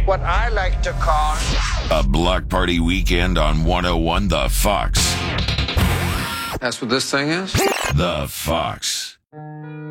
what I like to call a block party weekend on 101 The Fox. That's what this thing is? The Fox.